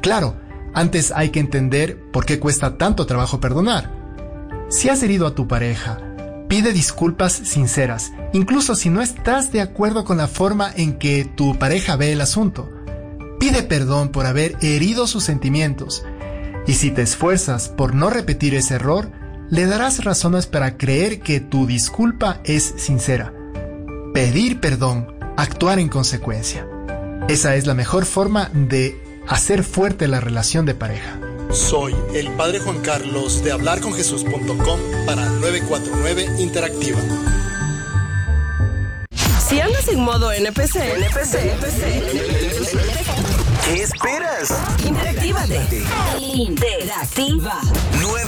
Claro, antes hay que entender por qué cuesta tanto trabajo perdonar. Si has herido a tu pareja, pide disculpas sinceras, incluso si no estás de acuerdo con la forma en que tu pareja ve el asunto. Pide perdón por haber herido sus sentimientos. Y si te esfuerzas por no repetir ese error, le darás razones para creer que tu disculpa es sincera. Pedir perdón, actuar en consecuencia. Esa es la mejor forma de hacer fuerte la relación de pareja. Soy el Padre Juan Carlos de hablarconjesús.com para 949 Interactiva. Si andas en modo NPC, ¿qué esperas? interactívate. Interactiva.